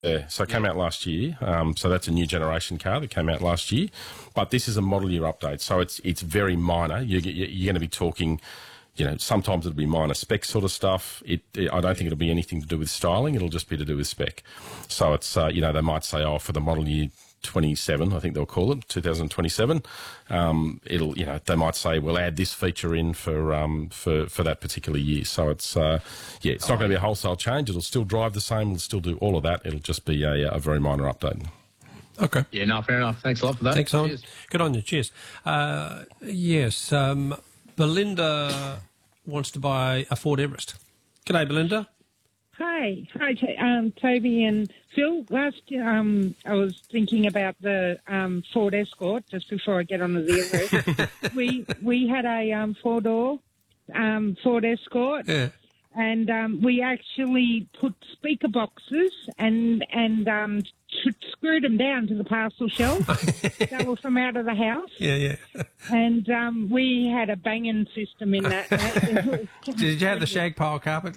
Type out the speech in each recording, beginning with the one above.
Yeah, so it came out last year. So that's a new generation car that came out last year. But this is a model year update, so it's very minor. You're going to be talking, sometimes it'll be minor spec sort of stuff. I don't think it'll be anything to do with styling. It'll just be to do with spec. So it's, they might say, for the model year 27, I think they'll call it 2027. They might say we'll add this feature in for that particular year. So it's it's not going to be a wholesale change. It'll still drive the same. It'll still do all of that. It'll just be a very minor update. Okay. Yeah, no, fair enough. Thanks a lot for that. Thanks, Simon. Cheers. Good on you. Cheers. Yes, Belinda wants to buy a Ford Everest. G'day, Belinda. Hi, Toby and Phil. I was thinking about the Ford Escort just before I get onto the Everest. we had a four-door Ford Escort, Yeah. and we actually put speaker boxes and screwed them down to the parcel shelf. They were from out of the house. Yeah. And we had a banging system in that. Did you have the shag pile carpet?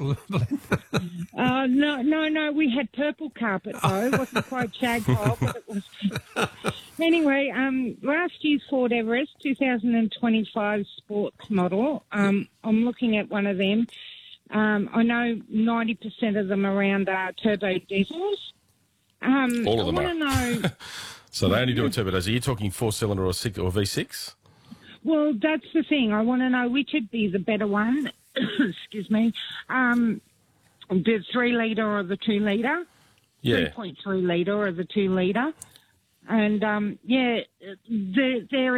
No. We had purple carpet, though. It wasn't quite shag pile, but it was. Anyway, last year's Ford Everest, 2025 sports model. I'm looking at one of them. I know 90% of them around are turbo diesels. All of them I want to know. So they only do a turbo diesel. Are you talking 4-cylinder or V6? Well, that's the thing. I want to know which would be the better one. Excuse me. The 3-litre or the 2-litre? Yeah. 3.3 litre or the 2-litre. And, they're